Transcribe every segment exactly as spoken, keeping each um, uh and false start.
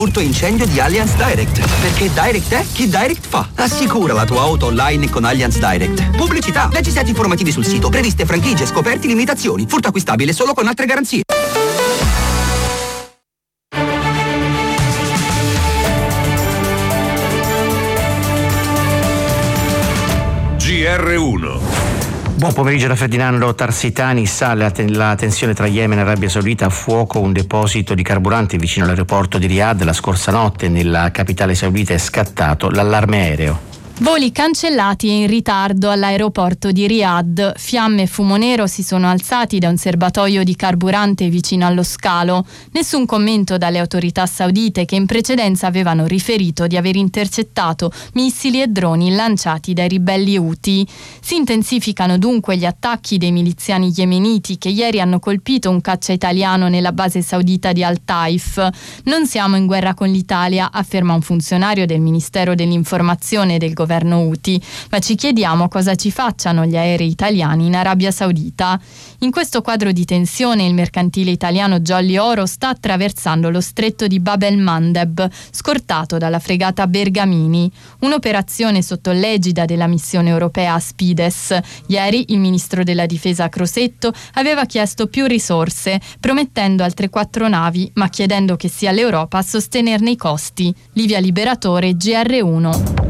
Furto incendio di Allianz Direct, perché Direct è chi Direct fa. Assicura la tua auto online con Allianz Direct. Pubblicità, leggi i set informativi sul sito, previste franchigie, scoperti, limitazioni. Furto acquistabile solo con altre garanzie. G R uno. Buon pomeriggio da Ferdinando Tarsitani. Sale la, ten- la tensione tra Yemen e Arabia Saudita. A fuoco un deposito di carburante vicino all'aeroporto di Riyadh. La scorsa notte nella capitale saudita è scattato l'allarme aereo. Voli cancellati e in ritardo all'aeroporto di Riyadh. Fiamme e fumo nero si sono alzati da un serbatoio di carburante vicino allo scalo. Nessun commento dalle autorità saudite, che in precedenza avevano riferito di aver intercettato missili e droni lanciati dai ribelli Houthi. Si intensificano dunque gli attacchi dei miliziani yemeniti che ieri hanno colpito un caccia italiano nella base saudita di Al-Taif. Non siamo in guerra con l'Italia, afferma un funzionario del Ministero dell'Informazione del governo Houthi, ma ci chiediamo cosa ci facciano gli aerei italiani in Arabia Saudita. In questo quadro di tensione il mercantile italiano Jolly Oro sta attraversando lo stretto di Bab el-Mandeb, scortato dalla fregata Bergamini, un'operazione sotto l'egida della missione europea Aspides. Ieri il ministro della difesa Crosetto aveva chiesto più risorse, promettendo altre quattro navi, ma chiedendo che sia l'Europa a sostenerne i costi. Livia Liberatore, G R uno.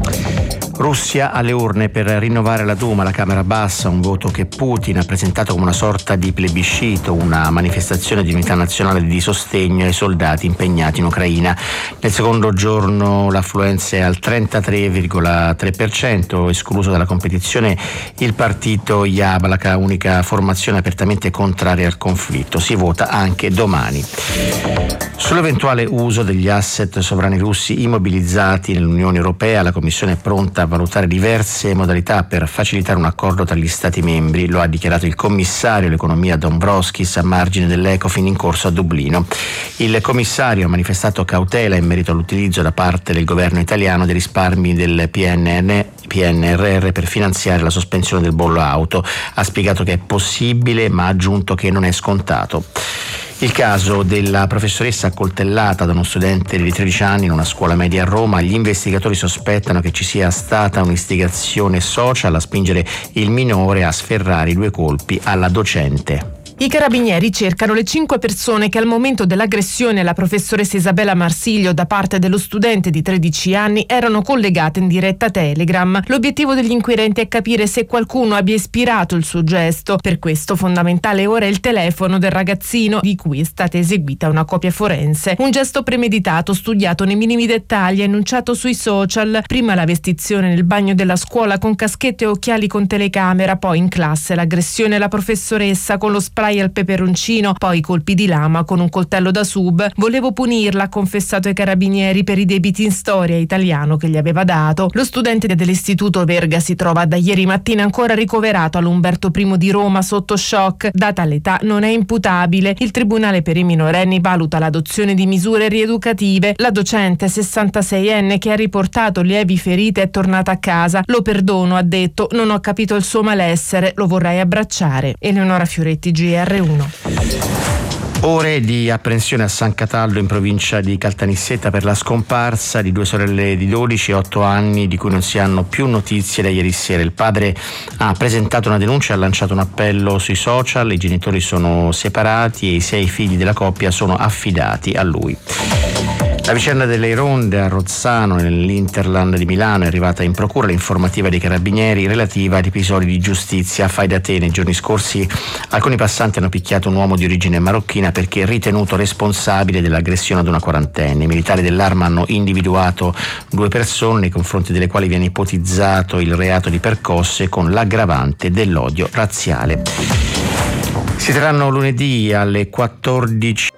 Russia alle urne per rinnovare la Duma, la Camera Bassa, un voto che Putin ha presentato come una sorta di plebiscito, una manifestazione di unità nazionale di sostegno ai soldati impegnati in Ucraina. Nel secondo giorno l'affluenza è al trentatré virgola tre per cento, escluso dalla competizione il partito Yablaka, unica formazione apertamente contraria al conflitto. Si vota anche domani. Sull'eventuale uso degli asset sovrani russi immobilizzati nell'Unione Europea, la Commissione è pronta a valutare diverse modalità per facilitare un accordo tra gli Stati membri, lo ha dichiarato il commissario all'economia Dombrovskis a margine dell'Ecofin in corso a Dublino. Il commissario ha manifestato cautela in merito all'utilizzo da parte del governo italiano dei risparmi del P N R R per finanziare la sospensione del bollo auto. Ha spiegato che è possibile, ma ha aggiunto che non è scontato. Il caso della professoressa accoltellata da uno studente di tredici anni in una scuola media a Roma, gli investigatori sospettano che ci sia stata un'istigazione social a spingere il minore a sferrare i due colpi alla docente. I carabinieri cercano le cinque persone che al momento dell'aggressione alla professoressa Isabella Marsiglio da parte dello studente di tredici anni erano collegate in diretta Telegram. L'obiettivo degli inquirenti è capire se qualcuno abbia ispirato il suo gesto. Per questo fondamentale ora è il telefono del ragazzino, di cui è stata eseguita una copia forense. Un gesto premeditato, studiato nei minimi dettagli, annunciato sui social. Prima la vestizione nel bagno della scuola con caschetto e occhiali con telecamera, poi in classe l'aggressione alla professoressa con lo spray al peperoncino, poi i colpi di lama con un coltello da sub. Volevo punirla, ha confessato ai carabinieri, per i debiti in storia italiano che gli aveva dato. Lo studente dell'istituto Verga si trova da ieri mattina ancora ricoverato all'Umberto I di Roma sotto shock. Data l'età non è imputabile. Il Tribunale per i minorenni valuta l'adozione di misure rieducative. La docente sessantaseienne che ha riportato lievi ferite è tornata a casa. Lo perdono, ha detto, non ho capito il suo malessere, lo vorrei abbracciare. Eleonora Fioretti, G R uno. Ore di apprensione a San Cataldo in provincia di Caltanissetta per la scomparsa di due sorelle di dodici e otto anni di cui non si hanno più notizie da ieri sera. Il padre ha presentato una denuncia e ha lanciato un appello sui social. I genitori sono separati e i sei figli della coppia sono affidati a lui. La vicenda delle ronde a Rozzano nell'Interland di Milano è arrivata in procura. L'informativa dei carabinieri relativa ad episodi di giustizia fai da te. Nei giorni scorsi alcuni passanti hanno picchiato un uomo di origine marocchina perché ritenuto responsabile dell'aggressione ad una quarantenne. I militari dell'arma hanno individuato due persone nei confronti delle quali viene ipotizzato il reato di percosse con l'aggravante dell'odio razziale. Si terranno lunedì alle quattordici